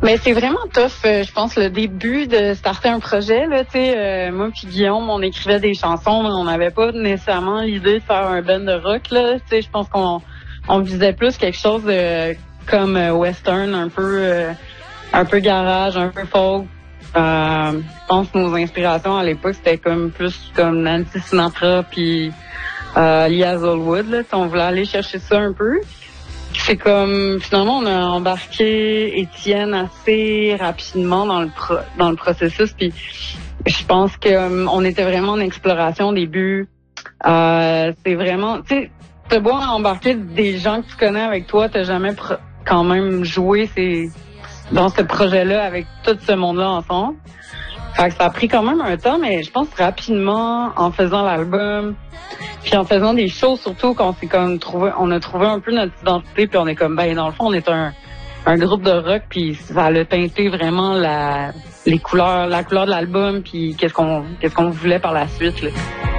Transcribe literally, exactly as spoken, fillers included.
Mais c'est vraiment tough, euh, je pense, le début de starter un projet. Là, tu sais, euh, moi puis Guillaume, on écrivait des chansons, mais on n'avait pas nécessairement l'idée de faire un band de rock. Là, tu sais, je pense qu'on on visait plus quelque chose de comme euh, western, un peu, euh, un peu garage, un peu folk. Euh, je pense que nos inspirations à l'époque c'était comme plus comme Nancy Sinatra puis euh, Lee Hazelwood. Là, on voulait aller chercher ça un peu. C'est comme, finalement, on a embarqué Étienne assez rapidement dans le pro, dans le processus, puis je pense que um, on était vraiment en exploration au début. Euh, c'est vraiment, tu sais, t'as beau embarquer des gens que tu connais avec toi, t'as jamais pro- quand même joué ces, dans ce projet-là avec tout ce monde-là ensemble. Fait que ça a pris quand même un temps, mais je pense rapidement, en faisant l'album, puis en faisant des shows, surtout qu'on s'est comme trouvé, on a trouvé un peu notre identité, puis on est comme, ben dans le fond, on est un, un groupe de rock, puis ça a teinté vraiment la, les couleurs, la couleur de l'album, puis qu'est-ce qu'on, qu'est-ce qu'on voulait par la suite, là.